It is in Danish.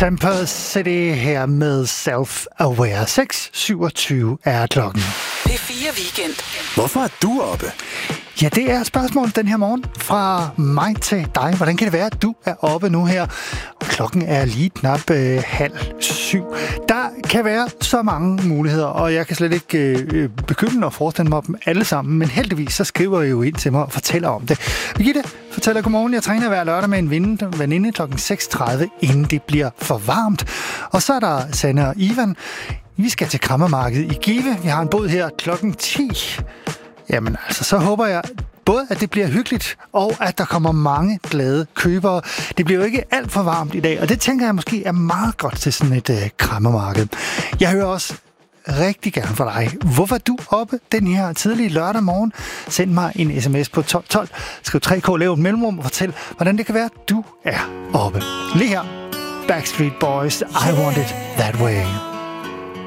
Temper City her med Self-Aware. 6:27 er klokken. P4 Weekend. Hvorfor er du oppe? Ja, det er et spørgsmål den her morgen fra mig til dig. Hvordan kan det være, at du er oppe nu her? Klokken er lige knap 6:30. Der kan være så mange muligheder, og jeg kan slet ikke begynde at forestille mig dem alle sammen. Men heldigvis så skriver I jo ind til mig og fortæller om det. Birgitte fortæller, godmorgen, jeg træner hver lørdag med en veninde klokken 6:30, inden det bliver for varmt. Og så er der Sanne og Ivan. Vi skal til Kræmmermarkedet i Give. Vi har en båd her klokken 10. Jamen altså, så håber jeg både, at det bliver hyggeligt, og at der kommer mange glade købere. Det bliver jo ikke alt for varmt i dag, og det tænker jeg måske er meget godt til sådan et kræmmermarked. Jeg hører også rigtig gerne fra dig. Hvorfor er du oppe den her tidlige lørdag morgen? Send mig en sms på 1212. Skriv 3K, lav et mellemrum og fortæl, hvordan det kan være, at du er oppe. Lige her, Backstreet Boys, I Want It That Way.